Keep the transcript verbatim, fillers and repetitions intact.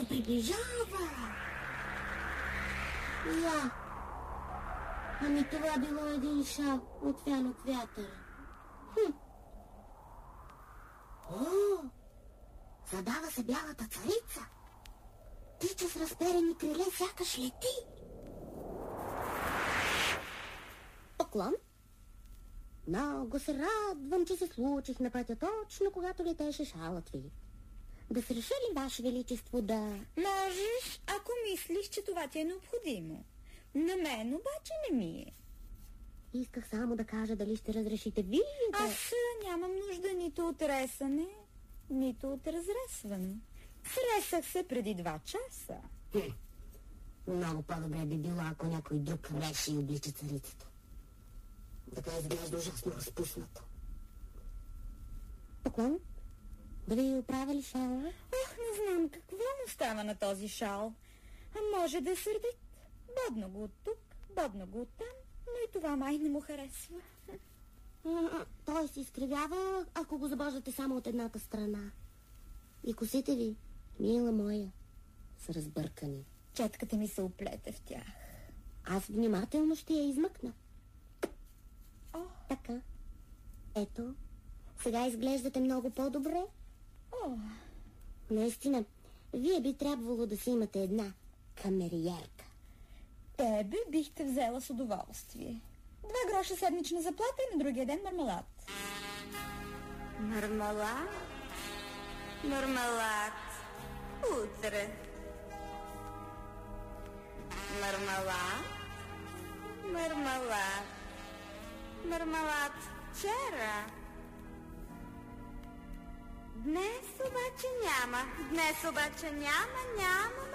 се приближава. Я. Ами това било един шал, отвян от вятъра. Хм. О, задава се бялата царица. Тича с разперени криле, сякаш лети. Поклон. Много се радвам, че се случих на пътя точно, когато летеше шалът ви. Да се реши ли, Ваше Величество, да... Можеш, ако мислиш, че това ти е необходимо. На мен обаче не ми е. Исках само да кажа дали ще разрешите вие да... Аз нямам нужда нито от ресане, нито от разресване. Сресах се преди два часа. Хм. Много по-добре би било, ако някой друг реши и облича царицата. Така изглежда ужасно разпуснато. Поклон? Да ви оправя ли шала? Ох, не знам какво му става на този шал. А може да е сърдит. Бодно го от тук, бодно го от там, но и това май не му харесва. Той се изкривява, ако го забождате само от едната страна. И косите ви, мила моя, са разбъркани. Четката ми се оплете в тях. Аз внимателно ще я измъкна. О, така. Ето, сега изглеждате много по-добре. О, наистина, вие би трябвало да си имате една камериерка. Тебе бихте взела с удоволствие. Два гроша седмична заплата и на другия ден мармелад. Мармелад? Мармелад. Утре. Мармелад? Мармелад. Мармелад вчера. Днес обаче няма. Днес обаче няма, няма,